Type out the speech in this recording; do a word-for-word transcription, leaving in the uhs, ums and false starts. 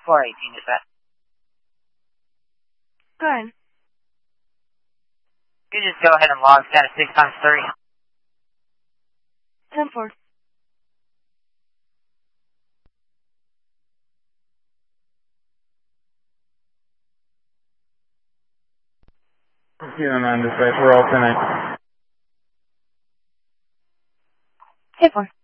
four eighteen, is that? Go ahead. You just go ahead and log status six times three. ten four. Zero nine dispatch, we're all ten eight. ten four.